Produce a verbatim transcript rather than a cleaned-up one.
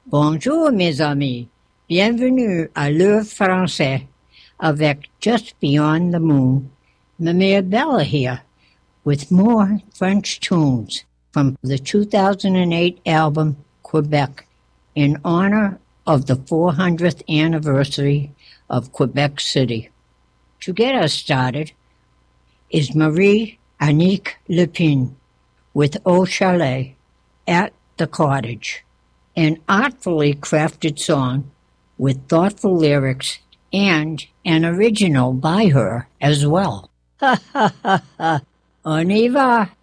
Bonjour, mes amis. Bienvenue à l'heure français avec Just Beyond the Moon. Mamie Bella here with more French tunes from the two thousand eight album Quebec in honor of the four hundredth anniversary of Quebec City. To get us started is Marie Annick Lepine with Au Chalet at the Cottage, an artfully crafted song with thoughtful lyrics and an original by her as well. Ha ha ha ha. On y va.